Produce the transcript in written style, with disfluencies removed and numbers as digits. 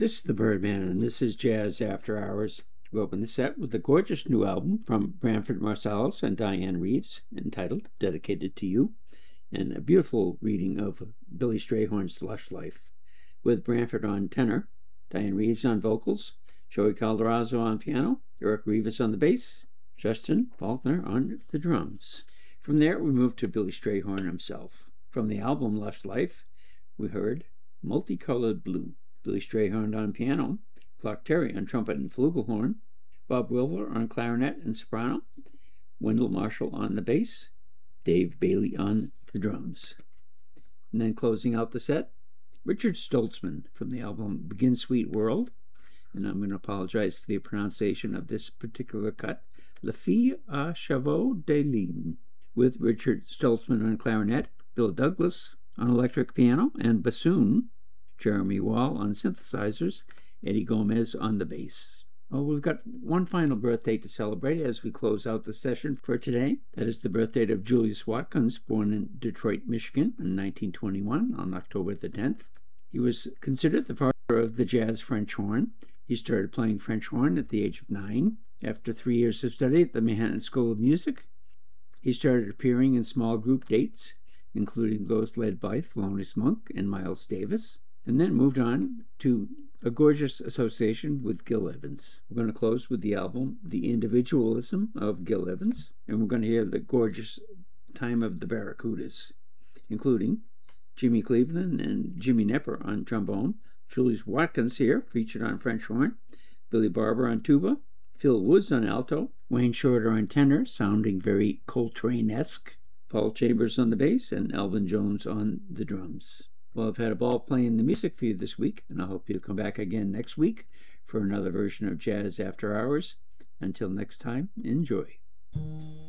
This is the Birdman, and this is Jazz After Hours. We open the set with a gorgeous new album from Branford Marsalis and Diane Reeves, entitled Dedicated to You, and a beautiful reading of Billy Strayhorn's Lush Life, with Branford on tenor, Diane Reeves on vocals, Joey Calderazzo on piano, Eric Rivas on the bass, Justin Faulkner on the drums. From there, we move to Billy Strayhorn himself. From the album Lush Life, we heard Multicolored Blue. Billy Strayhorn on piano, Clark Terry on trumpet and flugelhorn, Bob Wilber on clarinet and soprano, Wendell Marshall on the bass, Dave Bailey on the drums. And then closing out the set, Richard Stoltzman from the album Begin Sweet World, and I'm going to apologize for the pronunciation of this particular cut, La Fille à Chevaux de Ligne, with Richard Stoltzman on clarinet, Bill Douglas on electric piano and bassoon, Jeremy Wall on synthesizers, Eddie Gomez on the bass. Well, we've got one final birthday to celebrate as we close out the session for today. That is the birthday of Julius Watkins, born in Detroit, Michigan in 1921 on October the 10th. He was considered the father of the jazz French horn. He started playing French horn at the age of 9. After 3 years of study at the Manhattan School of Music, he started appearing in small group dates, including those led by Thelonious Monk and Miles Davis, and then moved on to a gorgeous association with Gil Evans. We're going to close with the album The Individualism of Gil Evans, and we're going to hear the gorgeous Time of the Barracudas, including Jimmy Cleveland and Jimmy Knepper on trombone, Julius Watkins here, featured on French horn, Billy Barber on tuba, Phil Woods on alto, Wayne Shorter on tenor, sounding very Coltrane-esque, Paul Chambers on the bass, and Elvin Jones on the drums. Well, I've had a ball playing the music for you this week, and I hope you'll come back again next week for another version of Jazz After Hours. Until next time, enjoy.